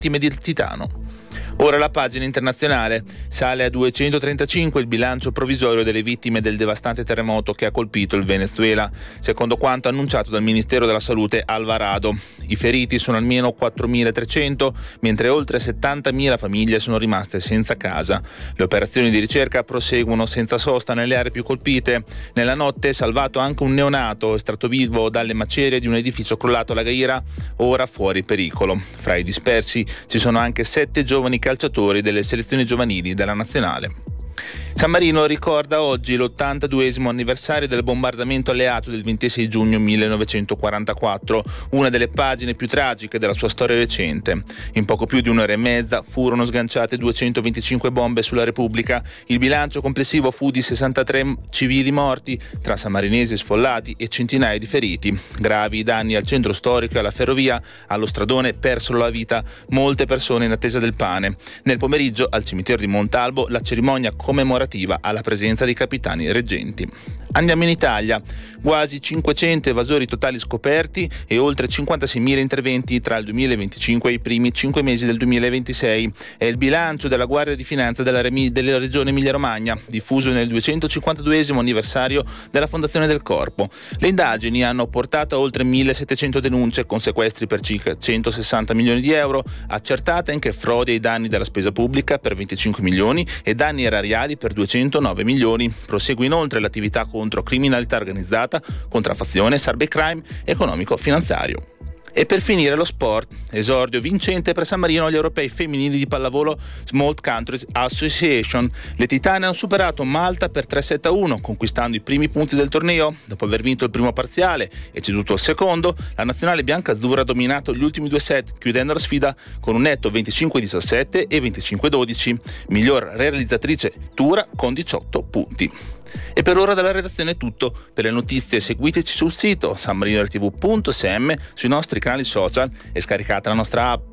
vittime del Titano. Ora la pagina internazionale. Sale a 235 il bilancio provvisorio delle vittime del devastante terremoto che ha colpito il Venezuela, secondo quanto annunciato dal Ministero della Salute Alvarado. I feriti sono almeno 4.300, mentre oltre 70.000 famiglie sono rimaste senza casa. Le operazioni di ricerca proseguono senza sosta nelle aree più colpite. Nella notte è salvato anche un neonato estratto vivo dalle macerie di un edificio crollato alla Gaira, ora fuori pericolo. Fra i dispersi ci sono anche 7 giovani calciatori delle selezioni giovanili della nazionale. San Marino ricorda oggi l'82esimo anniversario del bombardamento alleato del 26 giugno 1944, una delle pagine più tragiche della sua storia recente. In poco più di un'ora e mezza furono sganciate 225 bombe sulla Repubblica. Il bilancio complessivo fu di 63 civili morti, tra sammarinesi sfollati e centinaia di feriti. Gravi i danni al centro storico e alla ferrovia, allo stradone persero la vita molte persone in attesa del pane. Nel pomeriggio al cimitero di Montalbo la cerimonia commemorativa alla presenza dei capitani reggenti. Andiamo in Italia. Quasi 500 evasori totali scoperti e oltre 56.000 interventi tra il 2025 e i primi 5 mesi del 2026. È il bilancio della Guardia di Finanza della Regione Emilia-Romagna, diffuso nel 252esimo anniversario della fondazione del Corpo. Le indagini hanno portato a oltre 1.700 denunce con sequestri per circa 160 milioni di euro, accertate anche frodi ai danni della spesa pubblica per 25 milioni e danni erariali per 209 milioni. Prosegue inoltre l'attività contro criminalità organizzata, contraffazione, cybercrime economico-finanziario. E per finire lo sport, esordio vincente per San Marino agli europei femminili di pallavolo Small Countries Association. Le titane hanno superato Malta per 3-7-1, conquistando i primi punti del torneo. Dopo aver vinto il primo parziale e ceduto il secondo, la nazionale biancazzurra ha dominato gli ultimi 2 set, chiudendo la sfida con un netto 25-17 e 25-12. Miglior realizzatrice Tura con 18 punti. E per ora dalla redazione è tutto. Per le notizie seguiteci sul sito sanmarinotv.sm, sui nostri canali social e scaricate la nostra app.